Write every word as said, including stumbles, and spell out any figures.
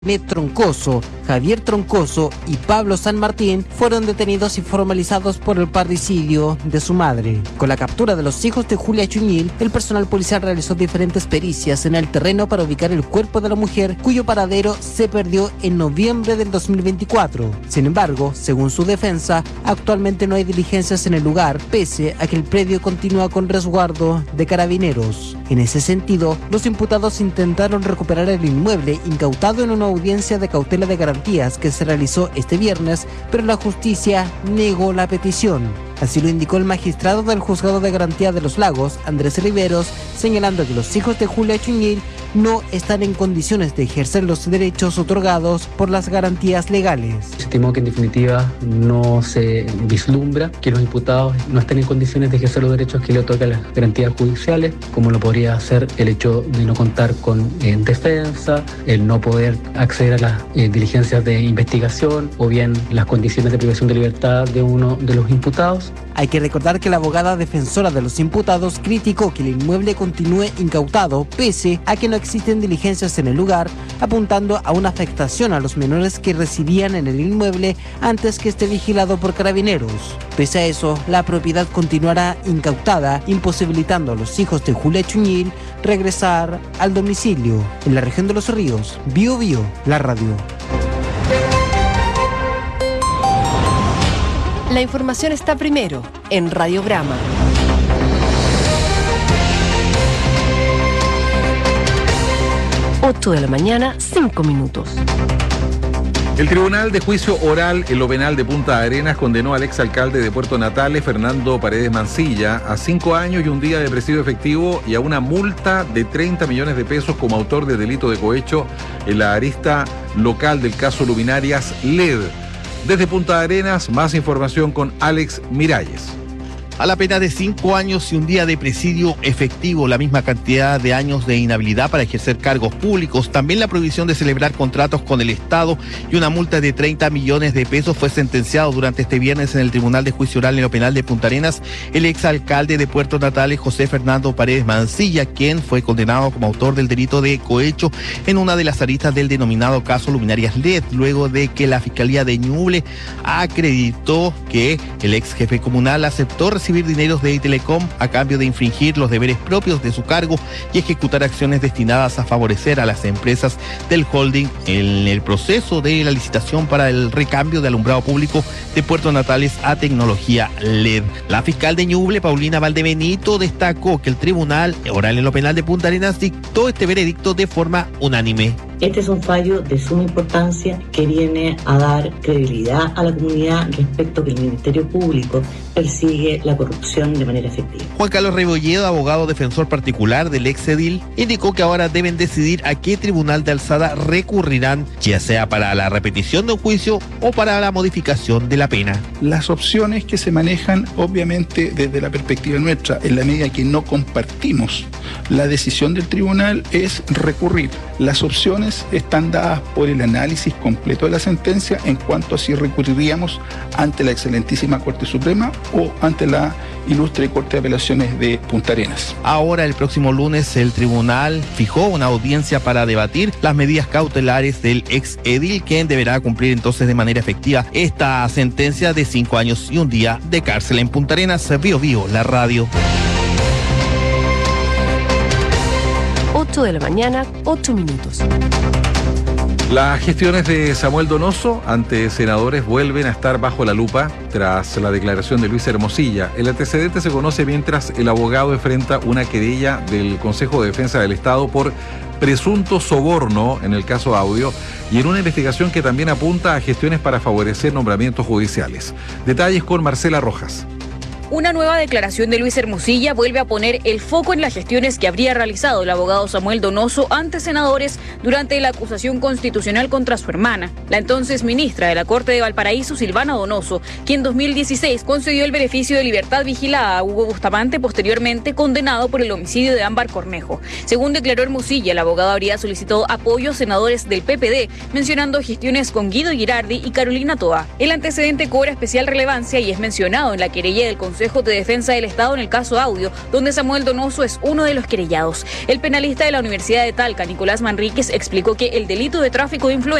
Met Troncoso, Javier Troncoso y Pablo San Martín fueron detenidos y formalizados por el parricidio de su madre. Con la captura de los hijos de Julia Chuñil, el personal policial realizó diferentes pericias en el terreno para ubicar el cuerpo de la mujer, cuyo paradero se perdió en noviembre del dos mil veinticuatro. Sin embargo, según su defensa, actualmente no hay diligencias en el lugar, pese a que el predio continúa con resguardo de carabineros. En ese sentido, los imputados intentaron recuperar el inmueble incautado en una audiencia de cautela de garantías que se realizó este viernes, pero la justicia negó la petición. Así lo indicó el magistrado del Juzgado de Garantía de los Lagos, Andrés Riveros, señalando que los hijos de Julia Chuñil no están en condiciones de ejercer los derechos otorgados por las garantías legales. Se estimó que en definitiva no se vislumbra que los imputados no estén en condiciones de ejercer los derechos que le otorgan las garantías judiciales, como lo podría ser el hecho de no contar con eh, defensa, el no poder acceder a las eh, diligencias de investigación o bien las condiciones de privación de libertad de uno de los imputados. Hay que recordar que la abogada defensora de los imputados criticó que el inmueble continúe incautado pese a que no existen diligencias en el lugar, apuntando a una afectación a los menores que residían en el inmueble antes que esté vigilado por carabineros. Pese a eso, la propiedad continuará incautada, imposibilitando a los hijos de Julia Chuñil regresar al domicilio. En la región de Los Ríos, Bio Bio, la radio. La información está primero en Radiograma. ocho de la mañana, cinco minutos. El Tribunal de Juicio Oral en lo Penal de Punta Arenas condenó al exalcalde de Puerto Natales, Fernando Paredes Mancilla, a cinco años y un día de presidio efectivo y a una multa de treinta millones de pesos como autor de delito de cohecho en la arista local del caso Luminarias L E D. Desde Punta Arenas, más información con Alex Miralles. A la pena de cinco años y un día de presidio efectivo, la misma cantidad de años de inhabilidad para ejercer cargos públicos, también la prohibición de celebrar contratos con el Estado y una multa de treinta millones de pesos fue sentenciado durante este viernes en el Tribunal de Juicio Oral en lo Penal de Punta Arenas el exalcalde de Puerto Natales, José Fernando Paredes Mancilla, quien fue condenado como autor del delito de cohecho en una de las aristas del denominado caso Luminarias L E D, luego de que la Fiscalía de Ñuble acreditó que el ex jefe comunal aceptó recibir dineros de Telecom a cambio de infringir los deberes propios de su cargo y ejecutar acciones destinadas a favorecer a las empresas del holding en el proceso de la licitación para el recambio de alumbrado público de Puerto Natales a tecnología L E D. La fiscal de Ñuble, Paulina Valdebenito, destacó que el Tribunal Oral en lo Penal de Punta Arenas dictó este veredicto de forma unánime. Este es un fallo de suma importancia que viene a dar credibilidad a la comunidad respecto a que el Ministerio Público persigue la corrupción de manera efectiva. Juan Carlos Rebolledo, abogado defensor particular del ex edil, indicó que ahora deben decidir a qué tribunal de alzada recurrirán, ya sea para la repetición de un juicio o para la modificación de la pena. Las opciones que se manejan, obviamente desde la perspectiva nuestra, en la medida que no compartimos la decisión del tribunal, es recurrir. Las opciones están dadas por el análisis completo de la sentencia en cuanto a si recurriríamos ante la excelentísima Corte Suprema o ante la ilustre Corte de Apelaciones de Punta Arenas. Ahora, el próximo lunes, el tribunal fijó una audiencia para debatir las medidas cautelares del ex edil, quien deberá cumplir entonces de manera efectiva esta sentencia de cinco años y un día de cárcel. En Punta Arenas, Bio Bio, la radio. ocho de la mañana, ocho minutos. Las gestiones de Samuel Donoso ante senadores vuelven a estar bajo la lupa tras la declaración de Luis Hermosilla. El antecedente se conoce mientras el abogado enfrenta una querella del Consejo de Defensa del Estado por presunto soborno en el caso Audio y en una investigación que también apunta a gestiones para favorecer nombramientos judiciales. Detalles con Marcela Rojas. Una nueva declaración de Luis Hermosilla vuelve a poner el foco en las gestiones que habría realizado el abogado Samuel Donoso ante senadores durante la acusación constitucional contra su hermana, la entonces ministra de la Corte de Valparaíso, Silvana Donoso, quien en dos mil dieciséis concedió el beneficio de libertad vigilada a Hugo Bustamante, posteriormente condenado por el homicidio de Ámbar Cornejo. Según declaró Hermosilla, el abogado habría solicitado apoyo a senadores del P P D, mencionando gestiones con Guido Girardi y Carolina Toa. El antecedente cobra especial relevancia y es mencionado en la querella del Consejo Consejo de Defensa del Estado en el caso Audio, donde Samuel Donoso es uno de los querellados. El penalista de la Universidad de Talca, Nicolás Manríquez, explicó que el delito de tráfico de influencia